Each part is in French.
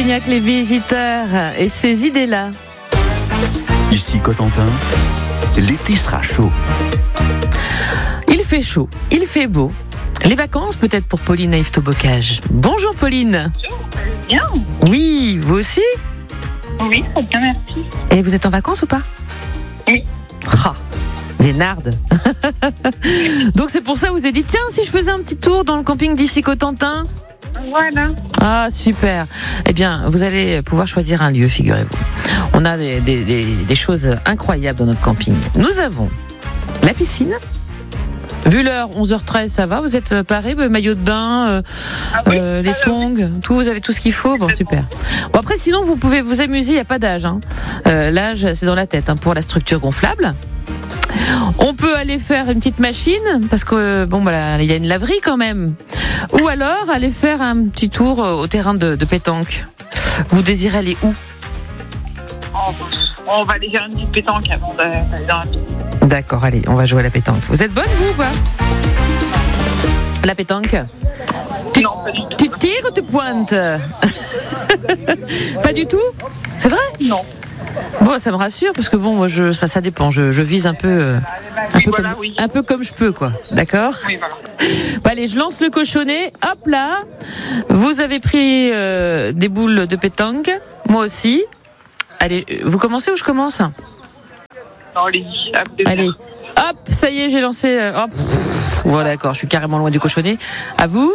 Cognac, les visiteurs et ces idées-là. Ici Cotentin, l'été sera chaud. Il fait chaud, il fait beau. Les vacances peut-être pour Pauline à Yvetot-Bocage. Bonjour Pauline. Bonjour, bien. Oui, vous aussi? Oui, très bien, merci. Et vous êtes en vacances ou pas? Oui. Ah, Vénarde. Donc c'est pour ça que vous avez dit, tiens, si je faisais un petit tour dans le camping d'ici Cotentin. Voilà. Ah, super. Eh bien, vous allez pouvoir choisir un lieu, figurez-vous. On a des choses incroyables dans notre camping. Nous avons la piscine. Vu l'heure, 11h13, ça va? Vous êtes parés? Maillot de bain, les tongs, tout, vous avez tout ce qu'il faut? Bon, super. Bon, après, sinon, vous pouvez vous amuser, il n'y a pas d'âge. L'âge, c'est dans la tête, pour la structure gonflable. On peut aller faire une petite machine, parce que, il y a une laverie quand même. Ou alors, aller faire un petit tour au terrain de pétanque. Vous désirez aller où? On va aller faire une petite pétanque avant d'aller dans la piscine. D'accord, allez, on va jouer à la pétanque. Vous êtes bonne, vous, ou pas? La pétanque? Non, pas du tout. Tu tires ou tu pointes? Pas du tout? C'est vrai? Non. Bon, ça me rassure, parce que moi, ça dépend. Je vise un peu comme je peux, quoi. D'accord? Oui, voilà. Bon, allez, je lance le cochonnet. Hop là. Vous avez pris des boules de pétanque. Moi aussi. Allez, vous commencez ou je commence? Non, allez-y. Allez. Hop, ça y est, j'ai lancé. Hop. Bon, d'accord, je suis carrément loin du cochonnet. À vous?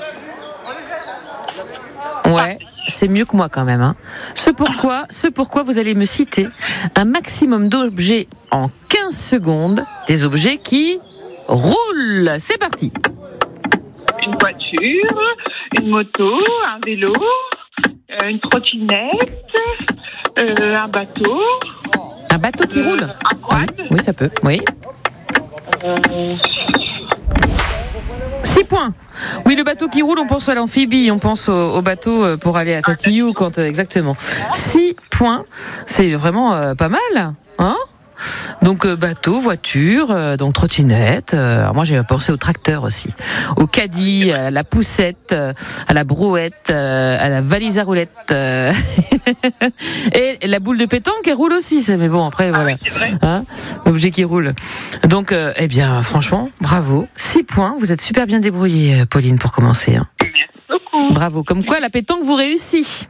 Ouais, c'est mieux que moi quand même. Ce pourquoi vous allez me citer un maximum d'objets en 15 secondes, des objets qui roulent. C'est parti. Une voiture, une moto, un vélo, une trottinette, un bateau. Un bateau qui roule? Un quad. Oui, ça peut, oui. 6 points. Oui, le bateau qui roule, on pense à l'amphibie, on pense au bateau pour aller à Tatillou, exactement. 6 points, c'est vraiment pas mal, hein? Donc bateau, voiture, donc trottinette. Alors moi j'ai pensé au tracteur aussi, au caddie, à la poussette, à la brouette, à la valise à roulettes. Et la boule de pétanque elle roule aussi. Mais bon après voilà, l'objet qui roule. Donc eh bien franchement bravo, 6 points. Vous êtes super bien débrouillée Pauline pour commencer. Merci beaucoup. Bravo. Comme quoi la pétanque vous réussit.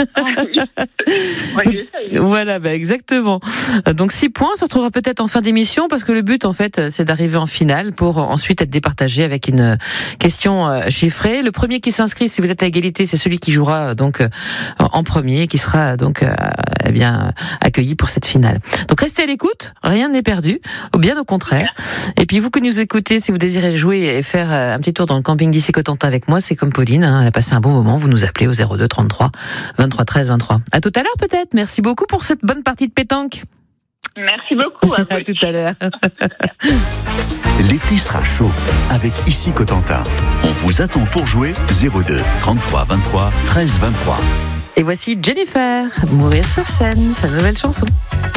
Voilà, exactement. Donc 6 points, on se retrouvera peut-être en fin d'émission parce que le but en fait c'est d'arriver en finale pour ensuite être départagé avec une question chiffrée. Le premier qui s'inscrit, si vous êtes à égalité, c'est celui qui jouera donc en premier et qui sera donc accueilli pour cette finale. Donc restez à l'écoute, rien n'est perdu, ou bien au contraire. Et puis vous que nous écoutez, si vous désirez jouer et faire un petit tour dans le camping d'ici Cotentin avec moi, c'est comme Pauline, elle a passé un bon moment, vous nous appelez au 02 33 23 13 23. À tout à l'heure peut-être. Merci beaucoup pour cette bonne partie de pétanque. Merci beaucoup. À tout à l'heure. L'été sera chaud avec Ici Cotentin. On vous attend pour jouer 02 33 23 13 23. Et voici Jennifer, Mourir sur scène, sa nouvelle chanson.